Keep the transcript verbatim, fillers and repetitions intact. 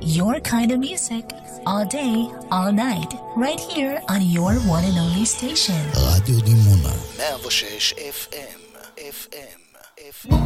Your kind of music, all day, all night, right here on your one and only station. רדיו דימונה מאה ושש אף אם, אף אם, אף אם.